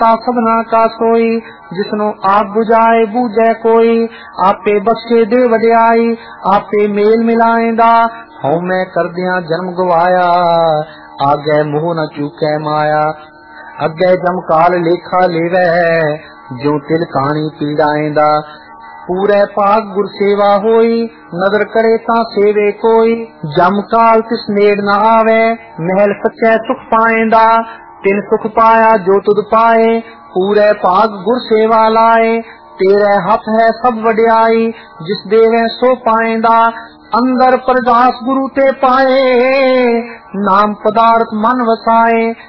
ता सबना का सोई, जिसनो आप बुझाए बूझे कोई। आपे बख्शे दे वड्याई, आपे मेल मिलाएंदा। हूं मैं कर दिया जन्म गवाया, आगे मोह न चूके माया। अगे जमकाल लेखा लेवे, जो तिल कहानी पीड़ाएंदा। पूरे पाग गुर सेवा होई, नदर करे ता सेवे कोई। जमकाल तिस नेड़ न आवे, महल सच्चे सुख पाएंदा। तिन सुख पाया जो तुद पाए, पूरे पाग गुर सेवा लाए। तेरे हाथ है सब वड्याई, जिस देवे सो पाएंदा। अंदर परदास गुरु ते पाए, नाम पदार्थ मन वसाए।